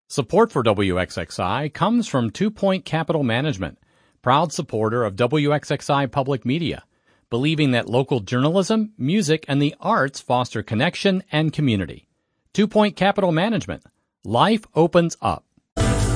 Support for WXXI comes from 2 Point Capital Management, proud supporter of WXXI Public Media, believing that local journalism, music, and the arts foster connection and community. 2 Point Capital Management. Life opens up.